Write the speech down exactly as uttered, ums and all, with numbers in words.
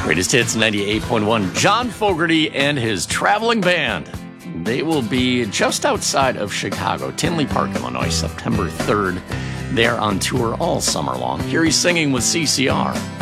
Greatest Hits ninety-eight point one. John Fogerty and his traveling band. They will be just outside of Chicago, Tinley Park, Illinois, September third. They're on tour all summer long. Here he's singing with C C R.